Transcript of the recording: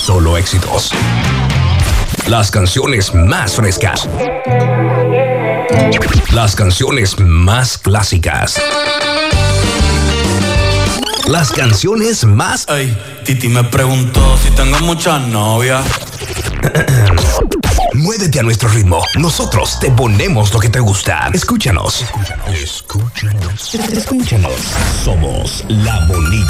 solo éxitos. Las canciones más frescas. Las canciones más clásicas. Las canciones más... Ay, Titi me preguntó si tengo muchas novias. Muévete a nuestro ritmo. Nosotros te ponemos lo que te gusta. Escúchanos. Escúchanos. Somos La Bonita.